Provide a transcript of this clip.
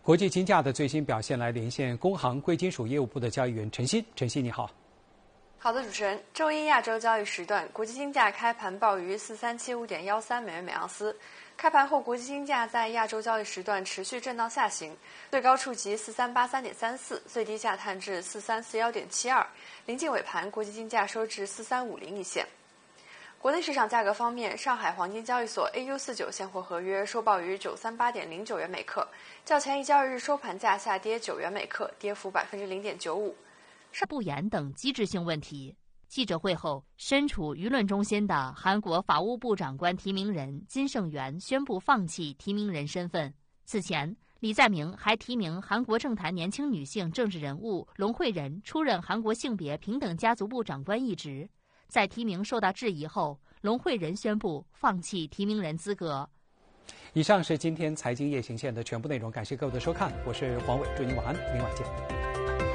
国际金价的最新表现，来连线工行贵金属业务部的交易员陈鑫。陈鑫，你好。 好的，主持人。周一亚洲交易时段，国际金价开盘报于4375.13美元每盎司。开盘后，国际金价在亚洲交易时段持续震荡下行，最高触及4383.34，最低下探至4341.72。临近尾盘，国际金价收至4350一线。国内市场价格方面，上海黄金交易所 AU49 现货合约收报于938.09元每克，较前一交易日收盘价下跌9元每克，跌幅0.95%。 不严等机制性问题。记者会后，身处舆论中心的韩国法务部长官提名人金圣元宣布放弃提名人身份。此前，李在明还提名韩国政坛年轻女性政治人物龙惠仁出任韩国性别平等家族部长官一职。在提名受到质疑后，龙惠仁宣布放弃提名人资格。 以上是今天财经夜行线的全部内容，感谢各位的收看，我是黄伟，祝您晚安，明晚见。